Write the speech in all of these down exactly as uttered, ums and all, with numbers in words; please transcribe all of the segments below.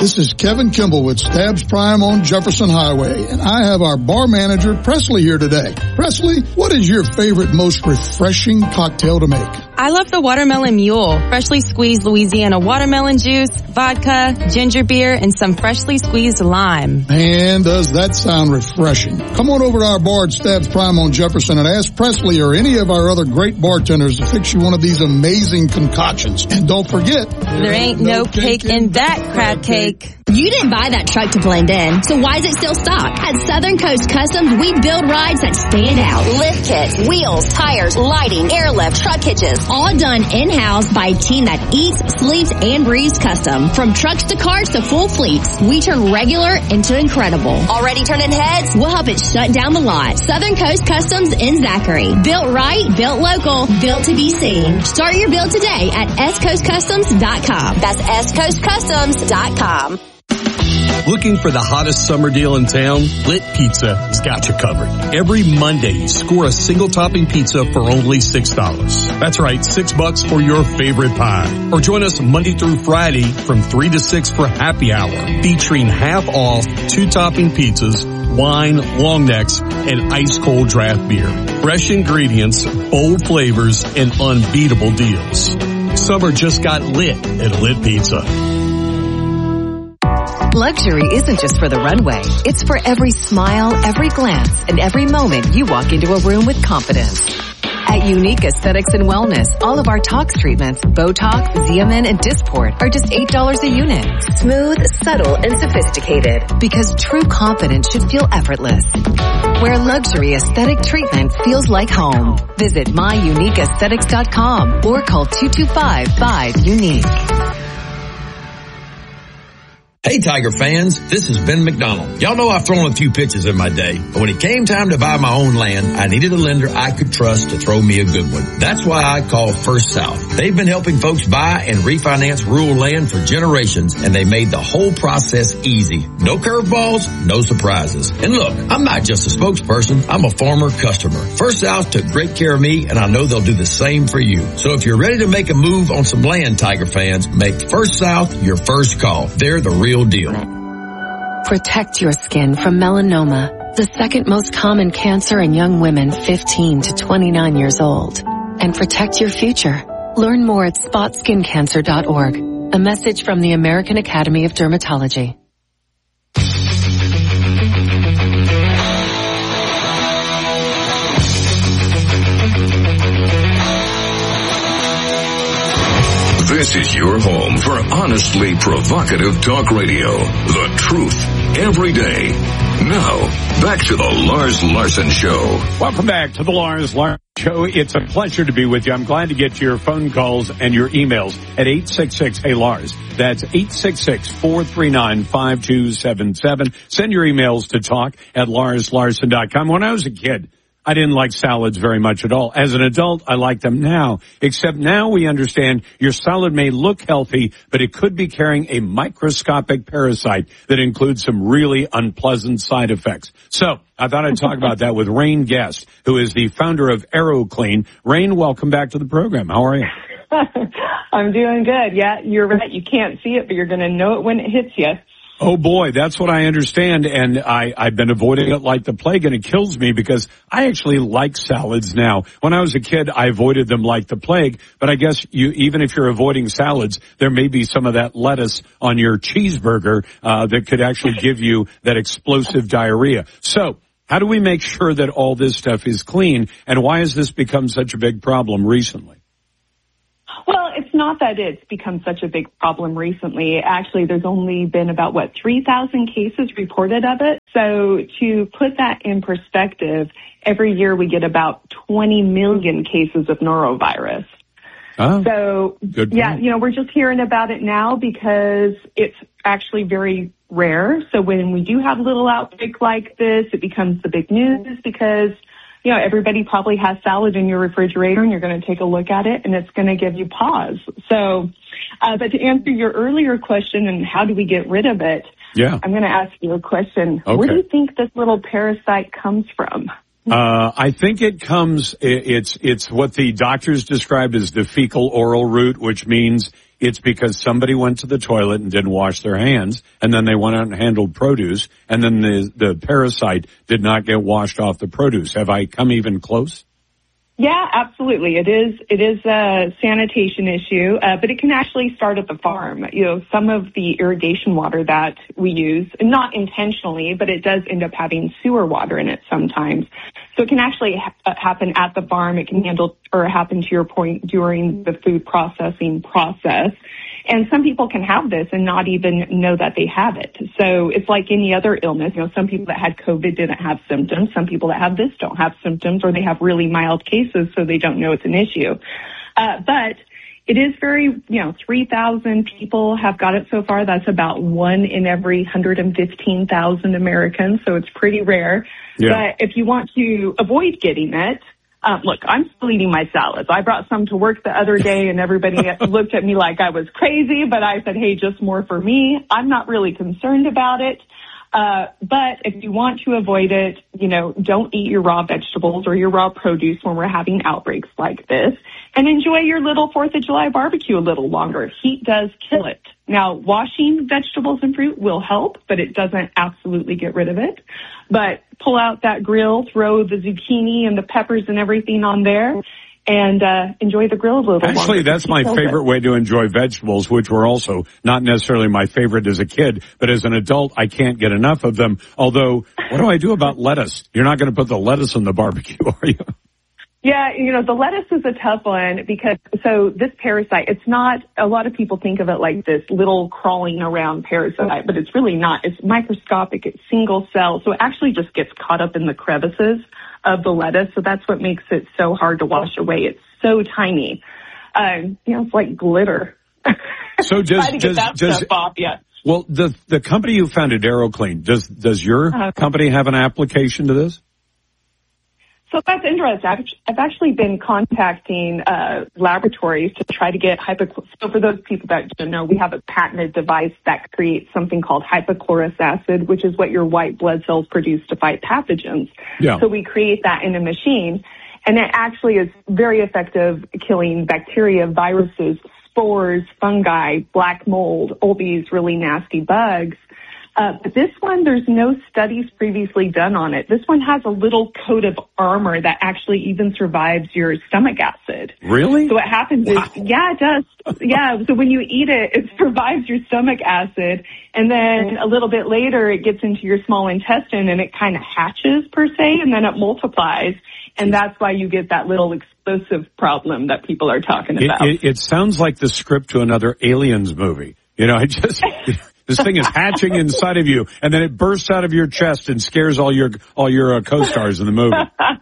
This is Kevin Kimball with Stabs Prime on Jefferson Highway, and I have our bar manager, Presley, here today. Presley, what is your favorite, most refreshing cocktail to make? I love the Watermelon Mule. Freshly squeezed Louisiana watermelon juice, vodka, ginger beer, and some freshly squeezed lime. Man, does that sound refreshing. Come on over to our bar at Stabs Prime on Jefferson and ask Presley or any of our other great bartenders to fix you one of these amazing concoctions. And don't forget, there ain't no cake in that crab cake. You didn't buy that truck to blend in, so why is it still stock? At Southern Coast Customs, we build rides that stand out. Lift kits, wheels, tires, lighting, airlift, truck hitches, all done in-house by a team that eats, sleeps, and breathes custom. From trucks to cars to full fleets, we turn regular into incredible. Already turning heads? We'll help it shut down the lot. Southern Coast Customs in Zachary. Built right, built local, built to be seen. Start your build today at s coast customs dot com. That's s coast customs dot com. Looking for the hottest summer deal in town? Lit Pizza has got you covered. Every Monday, score a single topping pizza for only six dollars. That's right, six bucks for your favorite pie. Or join us Monday through Friday from three to six for happy hour, featuring half off two topping pizzas, wine, long necks, and ice cold draft beer. Fresh ingredients, bold flavors, and unbeatable deals. Summer just got lit at Lit Pizza. Luxury isn't just for the runway. It's for every smile, every glance, and every moment you walk into a room with confidence. At Unique Aesthetics and Wellness, all of our tox treatments, Botox, Xeomin, and Dysport are just eight dollars a unit. Smooth, subtle, and sophisticated. Because true confidence should feel effortless. Where luxury aesthetic treatment feels like home. Visit my unique aesthetics dot com or call two two five, five, unique. Hey Tiger fans, this is Ben McDonald. Y'all know I've thrown a few pitches in my day, but when it came time to buy my own land, I needed a lender I could trust to throw me a good one. That's why I called First South. They've been helping folks buy and refinance rural land for generations, and they made the whole process easy. No curveballs, no surprises. And look, I'm not just a spokesperson, I'm a former customer. First South took great care of me, and I know they'll do the same for you. So if you're ready to make a move on some land, Tiger fans, make First South your first call. They're the real deal. Protect your skin from melanoma, the second most common cancer in young women fifteen to twenty-nine years old. And protect your future. Learn more at spot skin cancer dot org. A message from the American Academy of Dermatology. This is your home for honestly provocative talk radio. The truth every day. Now, back to the Lars Larson Show. Welcome back to the Lars Larson Show. It's a pleasure to be with you. I'm glad to get your phone calls and your emails at eight six six, hey Lars. That's eight six six, four three nine, five two seven seven. Send your emails to talk at lars larson dot com. When I was a kid, I didn't like salads very much at all. As an adult, I like them now, except now we understand your salad may look healthy, but it could be carrying a microscopic parasite that includes some really unpleasant side effects. So I thought I'd talk about that with Rain Guest, who is the founder of AeroClean. Rain, welcome back to the program. How are you? I'm doing good. Yeah, you're right. You can't see it, but you're going to know it when it hits you. Oh boy, that's what I understand, and I, I've been avoiding it like the plague, and it kills me because I actually like salads now. When I was a kid, I avoided them like the plague, but I guess you, even if you're avoiding salads, there may be some of that lettuce on your cheeseburger uh, that could actually give you that explosive diarrhea. So, how do we make sure that all this stuff is clean, and why has this become such a big problem recently? Well, it's not that it's become such a big problem recently. Actually, there's only been about, what, three thousand cases reported of it. So to put that in perspective, every year we get about twenty million cases of norovirus. Oh, so, good yeah, point. you know, we're just hearing about it now because it's actually very rare. So when we do have a little outbreak like this, it becomes the big news because you know, everybody probably has salad in your refrigerator and you're going to take a look at it and it's going to give you pause. So, uh, but to answer your earlier question and how do we get rid of it? Yeah. I'm going to ask you a question. Okay. Where do you think this little parasite comes from? Uh, I think it comes, it's, it's what the doctors described as the fecal oral route, which means it's because somebody went to the toilet and didn't wash their hands, and then they went out and handled produce, and then the, the parasite did not get washed off the produce. Have I come even close? Yeah, absolutely. It is, it is a sanitation issue, uh, but it can actually start at the farm. You know, some of the irrigation water that we use, not intentionally, but it does end up having sewer water in it sometimes. So it can actually ha- happen at the farm. It can handle or happen, to your point, during the food processing process. And some people can have this and not even know that they have it. So it's like any other illness. You know, some people that had COVID didn't have symptoms. Some people that have this don't have symptoms, or they have really mild cases, so they don't know it's an issue. Uh, but it is very, you know, three thousand people have got it so far. That's about one in every one hundred fifteen thousand Americans. So it's pretty rare. Yeah. But if you want to avoid getting it, Um, look, I'm still eating my salads. I brought some to work the other day and everybody looked at me like I was crazy, but I said, hey, just more for me. I'm not really concerned about it. Uh, but if you want to avoid it, you know, don't eat your raw vegetables or your raw produce when we're having outbreaks like this, and enjoy your little fourth of July barbecue a little longer. Heat does kill it. Now, washing vegetables and fruit will help, but it doesn't absolutely get rid of it. But pull out that grill, throw the zucchini and the peppers and everything on there, and uh enjoy the grill a little longer. Actually, that's my favorite way to enjoy vegetables, which were also not necessarily my favorite as a kid, but as an adult, I can't get enough of them. Although, what do I do about lettuce? You're not going to put the lettuce on the barbecue, are you? Yeah, you know, the lettuce is a tough one because, so this parasite, it's not, a lot of people think of it like this little crawling around parasite, but it's really not. It's microscopic, it's single cell, so it actually just gets caught up in the crevices of the lettuce, so that's what makes it so hard to wash away. It's so tiny. Um, you know, it's like glitter. So does, to get does, that does, stuff off, yeah. Well, the, the company you founded, AeroClean, does, does your uh, company have an application to this? So that's interesting. I've actually been contacting uh, laboratories to try to get hypochlorous. So for those people that don't know, we have a patented device that creates something called hypochlorous acid, which is what your white blood cells produce to fight pathogens. Yeah. So we create that in a machine, and it actually is very effective killing bacteria, viruses, spores, fungi, black mold, all these really nasty bugs. Uh, but this one, there's no studies previously done on it. This one has a little coat of armor that actually even survives your stomach acid. Really? So what happens wow. is, yeah, it does. Yeah, so when you eat it, it survives your stomach acid, and then a little bit later, it gets into your small intestine, and it kind of hatches, per se, and then it multiplies, and that's why you get that little explosive problem that people are talking about. It, it, it sounds like the script to another Aliens movie. You know, I just... This thing is hatching inside of you, and then it bursts out of your chest and scares all your all your uh, co-stars in the movie.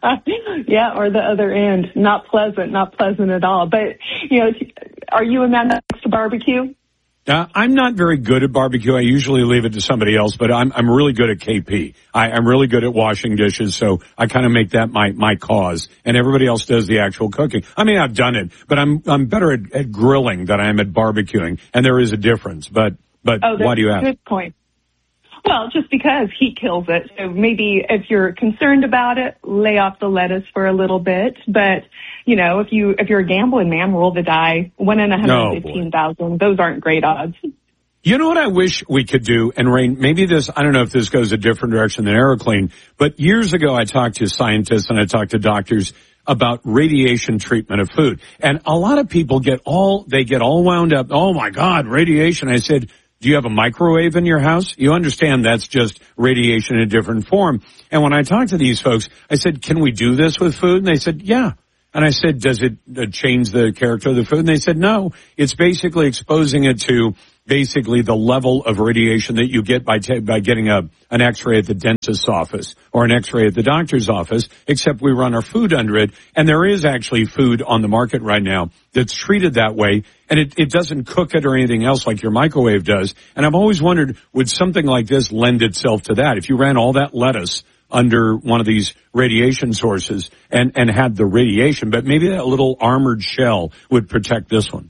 Yeah, or the other end. Not pleasant, not pleasant at all. But, you know, are you a man that likes to barbecue? Uh, I'm not very good at barbecue. I usually leave it to somebody else, but I'm I'm really good at K P. I, I'm really good at washing dishes, so I kind of make that my my cause, and everybody else does the actual cooking. I mean, I've done it, but I'm I'm better at, at grilling than I am at barbecuing, and there is a difference, but. But oh, why do you ask? Good point. Well, just because heat kills it. So maybe if you're concerned about it, lay off the lettuce for a little bit. But, you know, if you, if you're a gambling man, roll the die. One in one hundred fifteen thousand. Oh, those aren't great odds. You know what I wish we could do? And Rain, maybe this, I don't know if this goes a different direction than AeroClean, but years ago I talked to scientists and I talked to doctors about radiation treatment of food. And a lot of people get all, they get all wound up. Oh my God, radiation. I said, do you have a microwave in your house? You understand that's just radiation in a different form. And when I talked to these folks, I said, can we do this with food? And they said, yeah. And I said, does it uh, change the character of the food? And they said, no. It's basically exposing it to basically the level of radiation that you get by t- by getting a an X-ray at the dentist's office or an X-ray at the doctor's office, except we run our food under it. And there is actually food on the market right now that's treated that way, and it, it doesn't cook it or anything else like your microwave does. And I've always wondered, would something like this lend itself to that? If you ran all that lettuce under one of these radiation sources and, and had the radiation, but maybe that little armored shell would protect this one.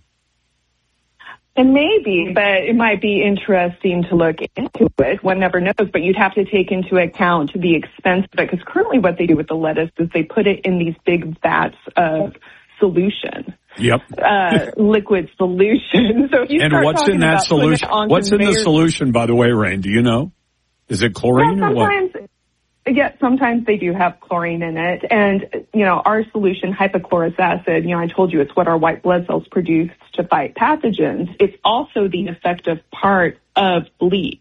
And maybe, but it might be interesting to look into it. One never knows, but you'd have to take into account the expense of it, because currently what they do with the lettuce is they put it in these big vats of solution. yep. uh, liquid solution. So if you and start what's talking in that about solution? What's in the solution, by the way, Rain? Do you know? Is it chlorine yeah, or what? Yeah, sometimes they do have chlorine in it. And, you know, our solution, hypochlorous acid, you know, I told you it's what our white blood cells produce to fight pathogens. It's also the effective part of bleach.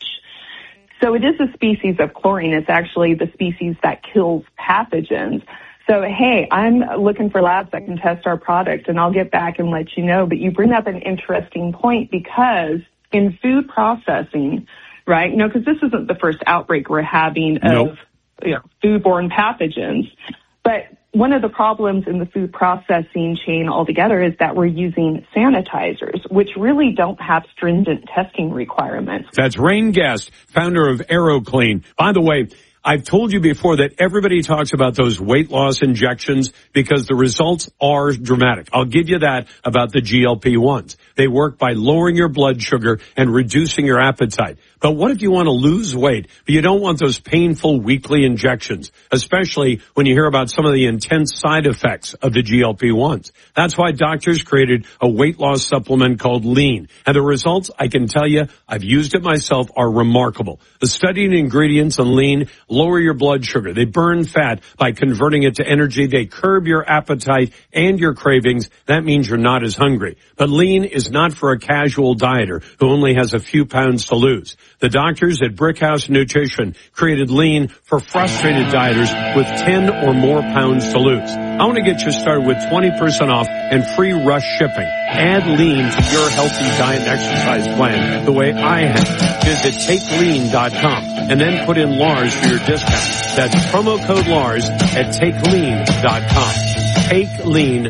So it is a species of chlorine. It's actually the species that kills pathogens. So, hey, I'm looking for labs that can test our product, and I'll get back and let you know. But you bring up an interesting point, because in food processing, right, you know, because this isn't the first outbreak we're having of nope. you know, foodborne pathogens. But one of the problems in the food processing chain altogether is that we're using sanitizers, which really don't have stringent testing requirements. That's Rain Guest, founder of AeroClean. By the way, I've told you before that everybody talks about those weight loss injections because the results are dramatic. I'll give you that about the G L P ones. They work by lowering your blood sugar and reducing your appetite. But what if you want to lose weight, but you don't want those painful weekly injections, especially when you hear about some of the intense side effects of the G L P ones? That's why doctors created a weight loss supplement called Lean. And the results, I can tell you, I've used it myself, are remarkable. The studied ingredients in Lean lower your blood sugar. They burn fat by converting it to energy. They curb your appetite and your cravings. That means you're not as hungry. But Lean is not for a casual dieter who only has a few pounds to lose. The doctors at Brickhouse Nutrition created Lean for frustrated dieters with ten or more pounds to lose. I want to get you started with twenty percent off and free rush shipping. Add Lean to your healthy diet and exercise plan the way I have. Visit take lean dot com and then put in Lars for your discount. That's promo code Lars at take lean dot com. Take Lean.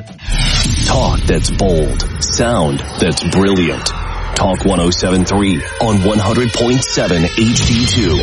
Talk that's bold. Sound that's brilliant. Talk one oh seven point three on one hundred point seven H D two.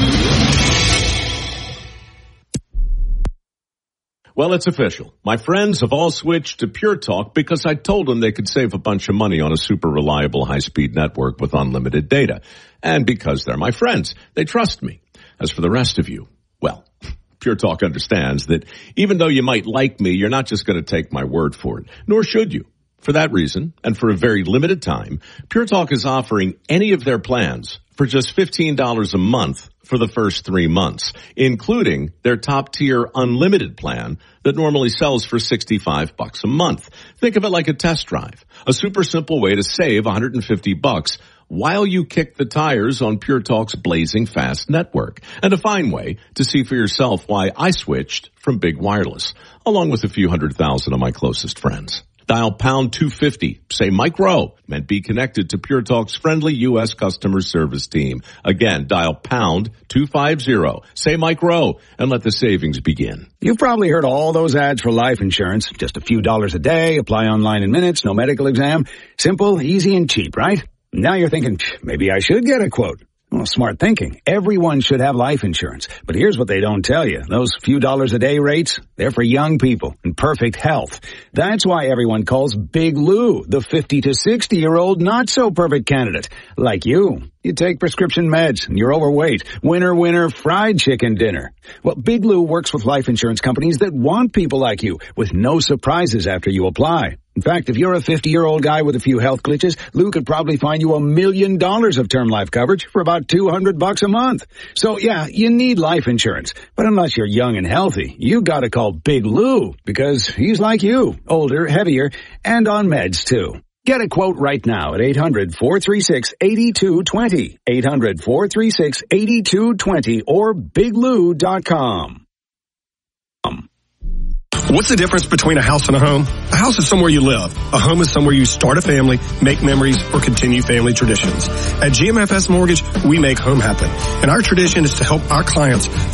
Well, it's official. My friends have all switched to Pure Talk because I told them they could save a bunch of money on a super reliable high-speed network with unlimited data. And because they're my friends, they trust me. As for the rest of you, well, Pure Talk understands that even though you might like me, you're not just going to take my word for it, nor should you. For that reason, and for a very limited time, Pure Talk is offering any of their plans for just fifteen dollars a month for the first three months, including their top-tier unlimited plan that normally sells for sixty-five bucks a month. Think of it like a test drive, a super simple way to save one hundred fifty bucks while you kick the tires on Pure Talk's blazing fast network, and a fine way to see for yourself why I switched from Big Wireless, along with a few hundred thousand of my closest friends. Dial pound two fifty, say Mike Rowe, and be connected to Pure Talk's friendly U S customer service team. Again, dial pound two fifty, say Mike Rowe, and let the savings begin. You've probably heard all those ads for life insurance. Just a few dollars a day, apply online in minutes, no medical exam. Simple, easy, and cheap, right? Now you're thinking, maybe I should get a quote. Well, smart thinking. Everyone should have life insurance. But here's what they don't tell you. Those few dollars a day rates, they're for young people in perfect health. That's why everyone calls Big Lou the fifty to sixty year old not so perfect candidate. Like you. You take prescription meds and you're overweight. Winner, winner, fried chicken dinner. Well, Big Lou works with life insurance companies that want people like you with no surprises after you apply. In fact, if you're a fifty-year-old guy with a few health glitches, Lou could probably find you a million dollars of term life coverage for about two hundred bucks a month. So yeah, you need life insurance. But unless you're young and healthy, you gotta call Big Lou because he's like you, older, heavier, and on meds too. Get a quote right now at eight hundred, four three six, eight two two zero, eight hundred, four three six, eight two two zero, or big lou dot com. What's the difference between a house and a home? A house is somewhere you live. A home is somewhere you start a family, make memories, or continue family traditions. At G M F S Mortgage, we make home happen. And our tradition is to help our clients